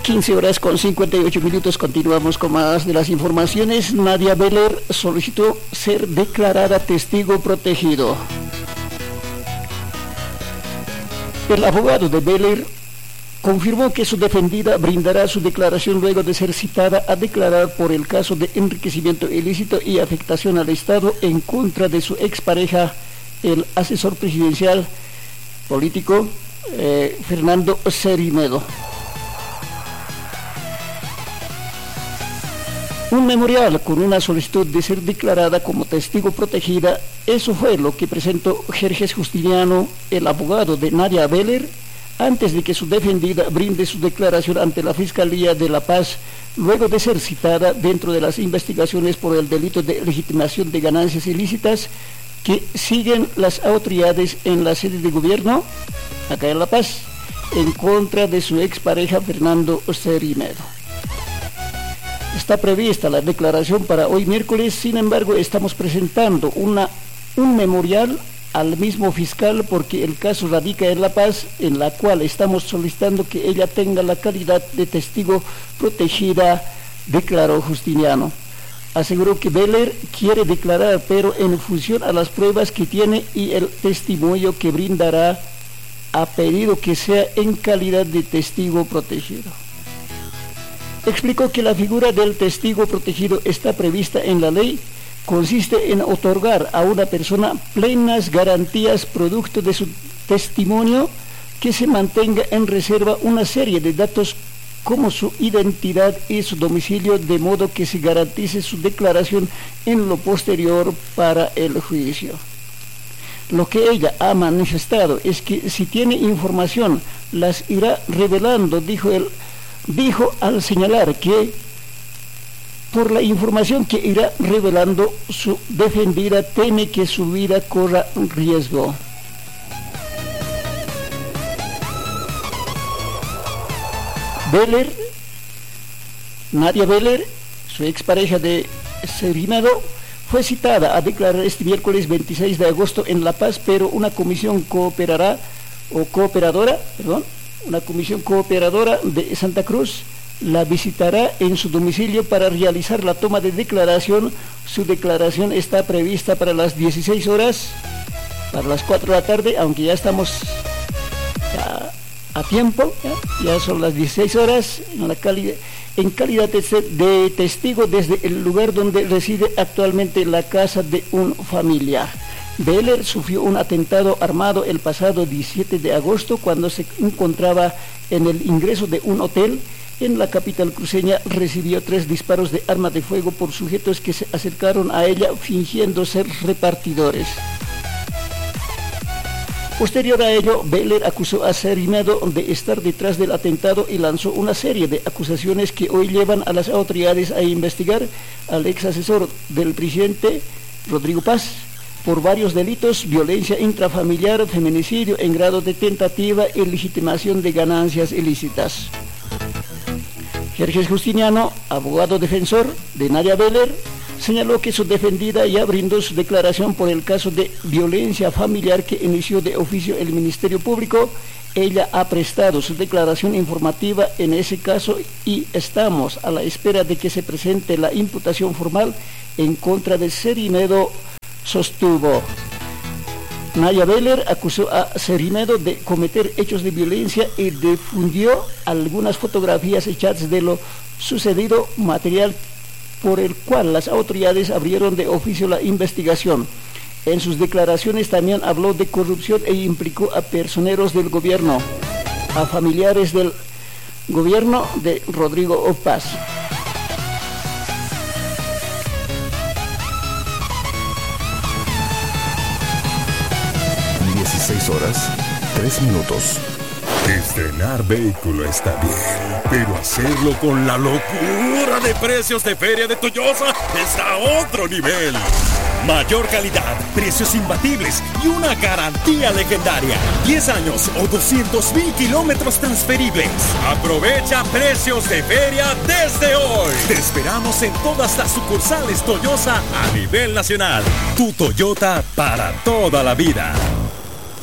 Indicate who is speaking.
Speaker 1: 15:58. Continuamos con más de las informaciones. Nadia Beller solicitó ser declarada testigo protegido. El abogado de Beller confirmó que su defendida brindará su declaración luego de ser citada a declarar por el caso de enriquecimiento ilícito y afectación al Estado en contra de su expareja, el asesor presidencial político Fernando Cermedo. Un memorial con una solicitud de ser declarada como testigo protegida, eso fue lo que presentó Jerjes Justiniano, el abogado de Nadia Beller, antes de que su defendida brinde su declaración ante la Fiscalía de La Paz, luego de ser citada dentro de las investigaciones por el delito de legitimación de ganancias ilícitas que siguen las autoridades en la sede de gobierno, acá en La Paz, en contra de su expareja Fernando Cermedo. Está prevista la declaración para hoy miércoles, sin embargo estamos presentando un memorial al mismo fiscal porque el caso radica en La Paz, en la cual estamos solicitando que ella tenga la calidad de testigo protegida, declaró Justiniano. Aseguró que Beller quiere declarar, pero en función a las pruebas que tiene y el testimonio que brindará, ha pedido que sea en calidad de testigo protegido. Explicó que la figura del testigo protegido está prevista en la ley, consiste en otorgar a una persona plenas garantías producto de su testimonio, que se mantenga en reserva una serie de datos como su identidad y su domicilio, de modo que se garantice su declaración en lo posterior para el juicio. Lo que ella ha manifestado es que si tiene información las irá revelando, dijo al señalar que por la información que irá revelando, su defendida teme que su vida corra riesgo. Beller, Nadia Beller, su expareja de Cermedo, fue citada a declarar este miércoles 26 de agosto en La Paz, pero una comisión cooperadora de Santa Cruz la visitará en su domicilio para realizar la toma de declaración. Su declaración está prevista para las 16 horas, para las 4 de la tarde, aunque ya estamos a tiempo, ya son las 16 horas, en calidad de testigo desde el lugar donde reside actualmente, la casa de un familiar. Beller sufrió un atentado armado el pasado 17 de agosto cuando se encontraba en el ingreso de un hotel en la capital cruceña. Recibió 3 disparos de arma de fuego por sujetos que se acercaron a ella fingiendo ser repartidores. Posterior a ello, Beller acusó a Cermedo de estar detrás del atentado y lanzó una serie de acusaciones que hoy llevan a las autoridades a investigar al ex asesor del presidente, Rodrigo Paz, por varios delitos: violencia intrafamiliar, feminicidio en grado de tentativa y legitimación de ganancias ilícitas. Jerjes Justiniano, abogado defensor de Nadia Beller, señaló que su defendida ya brindó su declaración por el caso de violencia familiar que inició de oficio el Ministerio Público. Ella ha prestado su declaración informativa en ese caso y estamos a la espera de que se presente la imputación formal en contra de Cermedo, sostuvo. Nadia Beller acusó a Cermedo de cometer hechos de violencia y difundió algunas fotografías y chats de lo sucedido, material por el cual las autoridades abrieron de oficio la investigación. En sus declaraciones también habló de corrupción e implicó a personeros del gobierno, a familiares del gobierno de Rodrigo Paz.
Speaker 2: Horas, 3 minutos.
Speaker 3: Estrenar vehículo está bien, pero hacerlo con la locura de precios de Feria de Toyosa está a otro nivel. Mayor calidad, precios imbatibles y una garantía legendaria. 10 años o 200,000 kilómetros transferibles. Aprovecha precios de feria desde hoy. Te esperamos en todas las sucursales Toyosa a nivel nacional. Tu Toyota para toda la vida.